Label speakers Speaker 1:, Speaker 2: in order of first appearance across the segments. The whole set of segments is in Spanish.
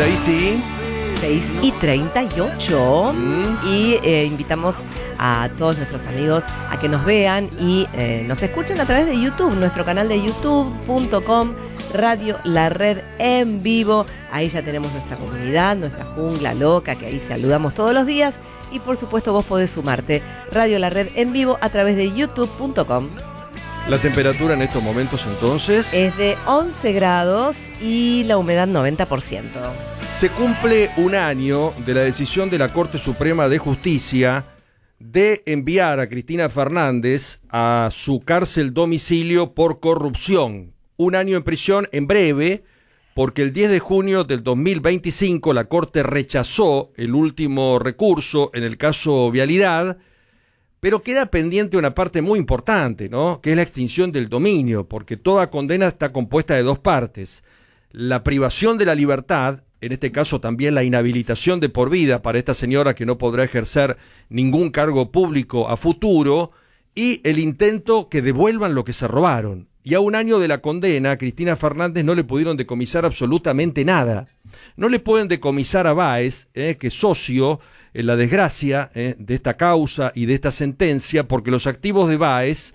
Speaker 1: 6:38. Y invitamos a todos nuestros amigos a que nos vean y nos escuchen a través de YouTube, nuestro canal de youtube.com Radio La Red en vivo. Ahí ya tenemos nuestra comunidad, nuestra jungla loca, que ahí saludamos todos los días. Y por supuesto vos podés sumarte Radio La Red en vivo a través de youtube.com.
Speaker 2: La temperatura en estos momentos entonces
Speaker 1: es de 11 grados y la humedad 90%.
Speaker 2: Se cumple un año de la decisión de la Corte Suprema de Justicia de enviar a Cristina Fernández a su cárcel domicilio por corrupción. Un año en prisión en breve, porque el 10 de junio del 2025 la Corte rechazó el último recurso en el caso Vialidad, pero queda pendiente una parte muy importante, ¿no? Que es la extinción del dominio, porque toda condena está compuesta de dos partes: la privación de la libertad, en este caso también la inhabilitación de por vida para esta señora que no podrá ejercer ningún cargo público a futuro, y el intento que devuelvan lo que se robaron. Y a un año de la condena, a Cristina Fernández no le pudieron decomisar absolutamente nada. No le pueden decomisar a Báez, que es socio en la desgracia de esta causa y de esta sentencia, porque los activos de Báez,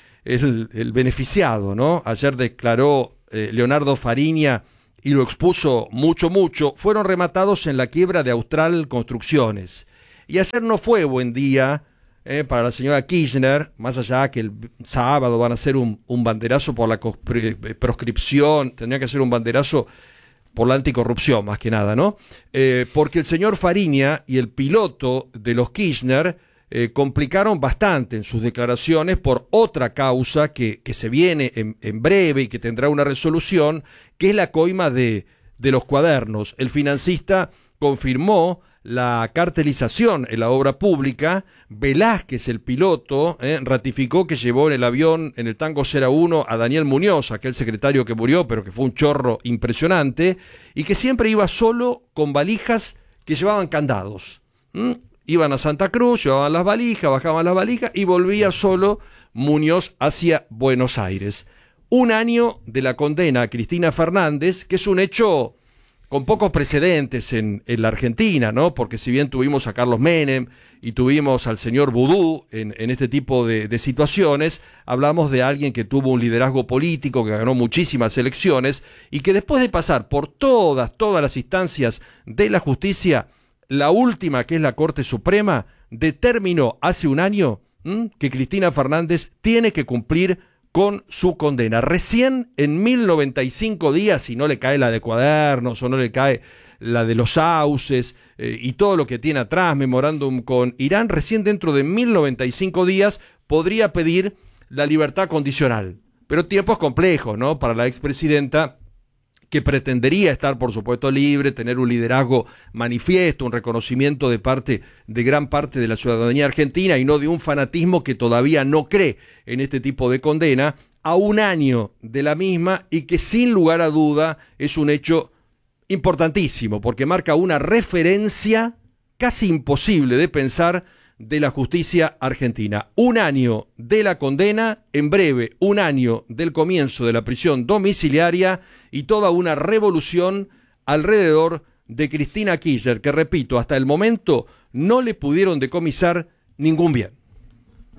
Speaker 2: el beneficiado, ¿no? Ayer declaró Leonardo Fariña y lo expuso mucho, fueron rematados en la quiebra de Austral Construcciones. Y ayer no fue buen día para la señora Kirchner, más allá que el sábado van a hacer un banderazo por la proscripción, tendría que hacer un banderazo por la anticorrupción más que nada, ¿no? Porque el señor Fariña y el piloto de los Kirchner complicaron bastante en sus declaraciones por otra causa que se viene en breve y que tendrá una resolución, que es la coima de los cuadernos. El financista confirmó la cartelización en la obra pública. Velázquez, el piloto, ratificó que llevó en el avión, en el Tango 01, a Daniel Muñoz, aquel secretario que murió, pero que fue un chorro impresionante, y que siempre iba solo con valijas que llevaban candados. Iban a Santa Cruz, llevaban las valijas, bajaban las valijas y volvía solo Muñoz hacia Buenos Aires. Un año de la condena a Cristina Fernández, que es un hecho con pocos precedentes en la Argentina, ¿no? Porque si bien tuvimos a Carlos Menem y tuvimos al señor Vudú en este tipo de situaciones, hablamos de alguien que tuvo un liderazgo político, que ganó muchísimas elecciones y que después de pasar por todas las instancias de la justicia, la última, que es la Corte Suprema, determinó hace un año que Cristina Fernández tiene que cumplir con su condena. Recién en 1095 días, si no le cae la de cuadernos o no le cae la de los sauces y todo lo que tiene atrás, memorándum con Irán, recién dentro de 1095 días podría pedir la libertad condicional. Pero tiempos complejos, ¿no? Para la expresidenta, que pretendería estar, por supuesto, libre, tener un liderazgo manifiesto, un reconocimiento de gran parte de la ciudadanía argentina y no de un fanatismo que todavía no cree en este tipo de condena, a un año de la misma, y que sin lugar a duda es un hecho importantísimo, porque marca una referencia casi imposible de pensar de la justicia argentina. Un año de la condena, en breve un año del comienzo de la prisión domiciliaria y toda una revolución alrededor de Cristina Kirchner, que repito, hasta el momento no le pudieron decomisar ningún bien.